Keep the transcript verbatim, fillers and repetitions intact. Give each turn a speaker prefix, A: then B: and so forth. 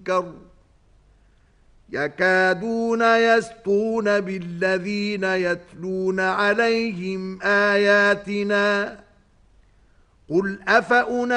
A: المنكر يكادون يسطون بالذين يتلون عليهم آياتنا قل أفأنبئكم